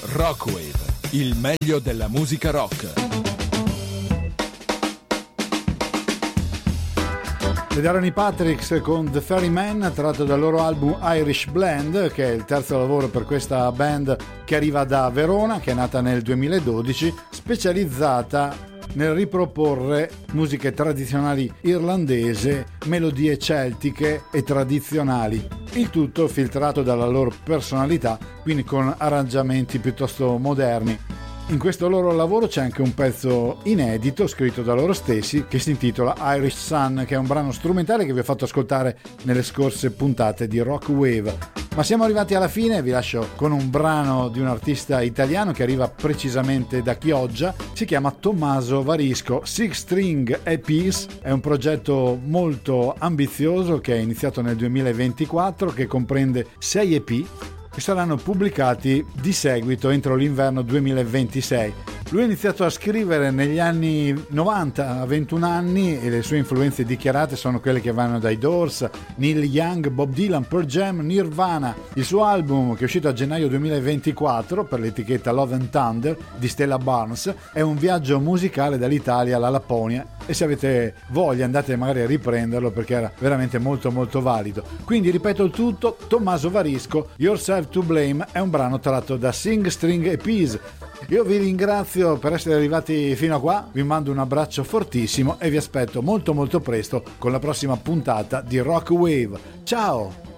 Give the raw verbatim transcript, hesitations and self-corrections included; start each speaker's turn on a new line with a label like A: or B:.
A: Rockwave, il meglio della musica rock.
B: Ed erano i Patricks con The Ferryman, tratto dal loro album Irish Blend, che è il terzo lavoro per questa band che arriva da Verona, che è nata nel duemiladodici, specializzata nel riproporre musiche tradizionali irlandesi, melodie celtiche e tradizionali. Il tutto filtrato dalla loro personalità, quindi con arrangiamenti piuttosto moderni. In questo loro lavoro c'è anche un pezzo inedito scritto da loro stessi che si intitola Irish Sun, che è un brano strumentale che vi ho fatto ascoltare nelle scorse puntate di Rockwave. Ma siamo arrivati alla fine, vi lascio con un brano di un artista italiano che arriva precisamente da Chioggia, si chiama Tommaso Varisco. Six String E Ps è un progetto molto ambizioso che è iniziato nel duemilaventiquattro, che comprende sei E P che saranno pubblicati di seguito entro l'inverno duemilaventisei. Lui ha iniziato a scrivere negli anni novanta, a ventuno anni, e le sue influenze dichiarate sono quelle che vanno dai Doors, Neil Young, Bob Dylan, Pearl Jam, Nirvana. Il suo album, che è uscito a gennaio duemilaventiquattro per l'etichetta Love and Thunder di Stella Barnes, è un viaggio musicale dall'Italia alla Lapponia, e se avete voglia andate magari a riprenderlo perché era veramente molto molto valido. Quindi ripeto il tutto: Tommaso Varisco, Yourself to Blame, è un brano tratto da Sing String E Ps. Io vi ringrazio per essere arrivati fino a qua, vi mando un abbraccio fortissimo e vi aspetto molto molto presto con la prossima puntata di Rockwave. Ciao!